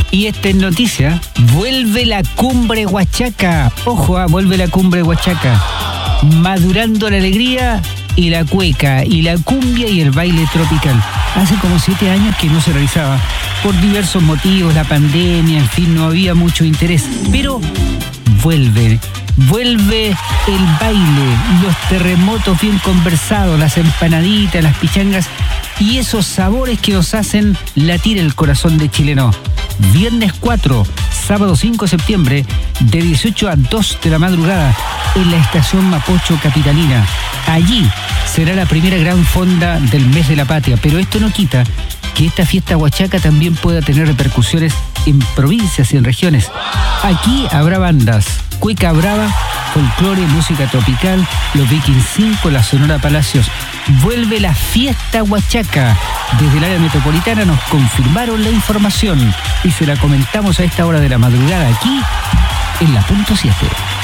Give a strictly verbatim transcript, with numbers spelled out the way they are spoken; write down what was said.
Y esta es noticia, vuelve la cumbre huachaca. Ojo, ah, vuelve la cumbre huachaca. Madurando la alegría y la cueca, y la cumbia y el baile tropical. Hace como siete años que no se realizaba. Por diversos motivos, la pandemia, en fin, no había mucho interés. Pero vuelve. Vuelve el baile, los terremotos bien conversados, las empanaditas, las pichangas y esos sabores que nos hacen latir el corazón de chileno. Viernes cuatro, sábado cinco de septiembre, de dieciocho a dos de la madrugada, en la estación Mapocho Capitalina. Allí será la primera gran fonda del mes de la patria, pero esto no quita que esta fiesta huachaca también pueda tener repercusiones en provincias y en regiones. Aquí habrá bandas, cueca brava, folclore, música tropical, los Vikings cinco, la Sonora Palacios. Vuelve la fiesta huachaca. Desde el área metropolitana nos confirmaron la información y se la comentamos a esta hora de la madrugada aquí en la punto siete.